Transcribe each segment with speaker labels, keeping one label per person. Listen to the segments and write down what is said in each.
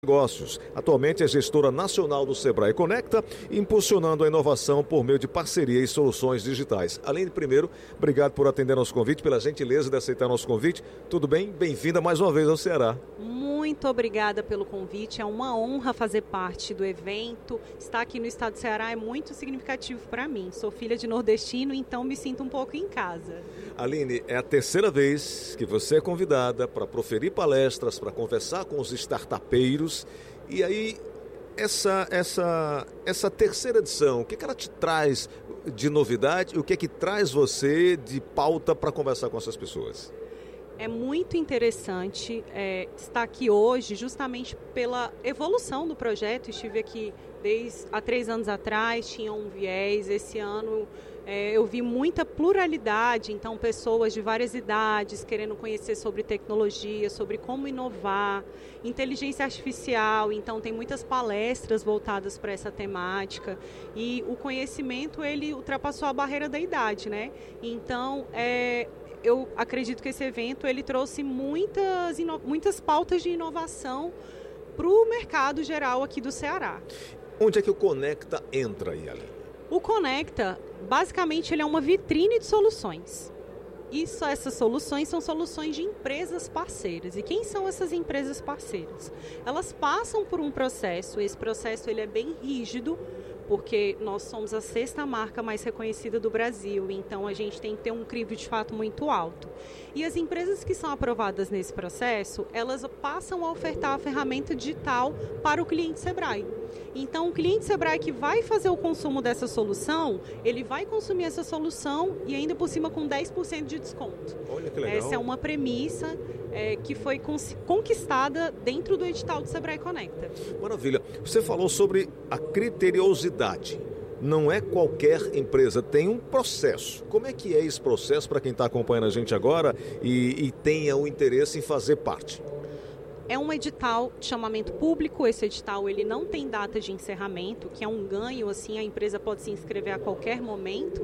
Speaker 1: Negócios. Atualmente é gestora nacional do Sebrae Conecta, impulsionando a inovação por meio de parceria e soluções digitais. Aline, primeiro, obrigado por atender nosso convite, pela gentileza de aceitar nosso convite. Tudo bem? Bem-vinda mais uma vez ao Ceará.
Speaker 2: Muito obrigada pelo convite, é uma honra fazer parte do evento. Estar aqui no estado do Ceará é muito significativo para mim. Sou filha de nordestino, então me sinto um pouco em casa.
Speaker 1: Aline, é a terceira vez que você é convidada para proferir palestras, para conversar com os startupeiros. E aí, essa terceira edição, o que ela te traz de novidade e o que é que traz você de pauta para conversar com essas pessoas?
Speaker 2: É muito interessante estar aqui hoje justamente pela evolução do projeto. Estive aqui desde há 3 anos atrás, tinha um viés. Esse ano eu vi muita pluralidade, então pessoas de várias idades querendo conhecer sobre tecnologia, sobre como inovar, inteligência artificial, então tem muitas palestras voltadas para essa temática e o conhecimento ele ultrapassou a barreira da idade, né? Então eu acredito que esse evento ele trouxe muitas pautas de inovação para o mercado geral aqui do Ceará.
Speaker 1: Onde é que o Conecta entra aí, Aline?
Speaker 2: O Conecta, basicamente, ele é uma vitrine de soluções. Essas soluções são soluções de empresas parceiras. E quem são essas empresas parceiras? Elas passam por um processo, esse processo ele é bem rígido, porque nós somos a 6ª marca mais reconhecida do Brasil, então a gente tem que ter um crivo de fato muito alto. E as empresas que são aprovadas nesse processo, elas passam a ofertar a ferramenta digital para o cliente Sebrae. Então, o cliente Sebrae que vai fazer o consumo dessa solução, ele vai consumir essa solução e ainda por cima com 10% de desconto.
Speaker 1: Olha que legal.
Speaker 2: Essa é uma premissa que foi conquistada dentro do edital do Sebrae Conecta.
Speaker 1: Maravilha. Você falou sobre a criteriosidade. Não é qualquer empresa, tem um processo. Como é que é esse processo para quem está acompanhando a gente agora e tenha o interesse em fazer parte?
Speaker 2: É um edital de chamamento público, esse edital ele não tem data de encerramento, que é um ganho, assim, a empresa pode se inscrever a qualquer momento.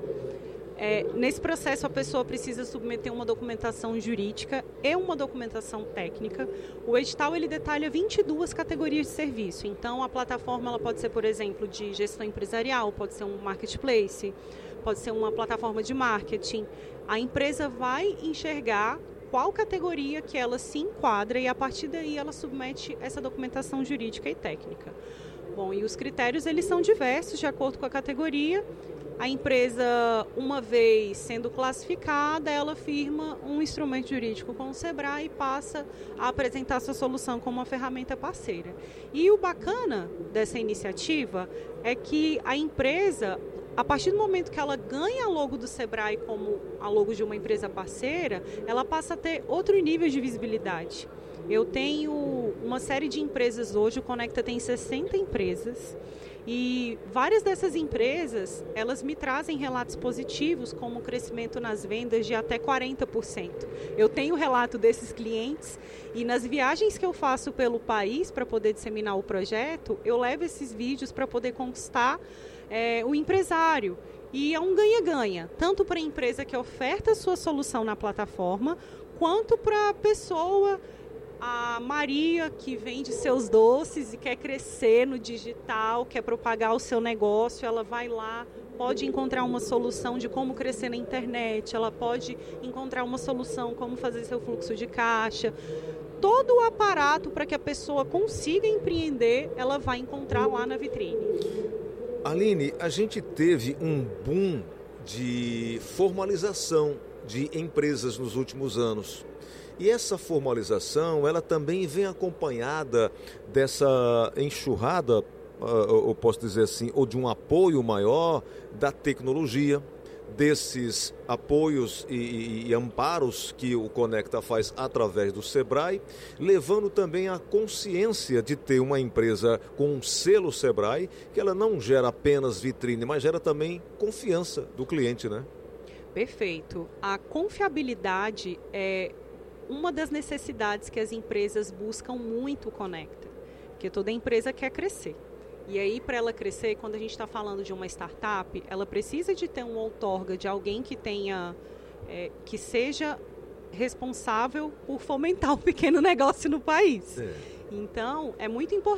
Speaker 2: Nesse processo a pessoa precisa submeter uma documentação jurídica e uma documentação técnica. O edital ele detalha 22 categorias de serviço, então a plataforma ela pode ser, por exemplo, de gestão empresarial, pode ser um marketplace, pode ser uma plataforma de marketing. A empresa vai enxergar qual categoria que ela se enquadra e a partir daí ela submete essa documentação jurídica e técnica. Bom, e os critérios eles são diversos de acordo com a categoria. A empresa, uma vez sendo classificada, ela firma um instrumento jurídico com o Sebrae e passa a apresentar sua solução como uma ferramenta parceira. E o bacana dessa iniciativa é que a empresa, a partir do momento que ela ganha a logo do Sebrae como a logo de uma empresa parceira, ela passa a ter outro nível de visibilidade. Eu tenho uma série de empresas hoje, o Conecta tem 60 empresas, e várias dessas empresas, elas me trazem relatos positivos, como o crescimento nas vendas de até 40%. Eu tenho relato desses clientes e nas viagens que eu faço pelo país para poder disseminar o projeto, eu levo esses vídeos para poder conquistar o empresário. E é um ganha-ganha, tanto para a empresa que oferta a sua solução na plataforma, quanto para a pessoa, a Maria, que vende seus doces e quer crescer no digital, quer propagar o seu negócio, ela vai lá, pode encontrar uma solução de como crescer na internet, ela pode encontrar uma solução como fazer seu fluxo de caixa. Todo o aparato para que a pessoa consiga empreender, ela vai encontrar lá na vitrine.
Speaker 1: Aline, a gente teve um boom de formalização de empresas nos últimos anos. E essa formalização, ela também vem acompanhada dessa enxurrada, eu posso dizer assim, ou de um apoio maior da tecnologia, desses apoios e amparos que o Conecta faz através do Sebrae, levando também a consciência de ter uma empresa com um selo Sebrae, que ela não gera apenas vitrine, mas gera também confiança do cliente, né?
Speaker 2: Perfeito. A confiabilidade é uma das necessidades que as empresas buscam muito o Conecta, porque toda empresa quer crescer. E aí, para ela crescer, quando a gente está falando de uma startup, ela precisa de ter um outorga de alguém que tenha, que seja responsável por fomentar o pequeno negócio no país. Então, é muito importante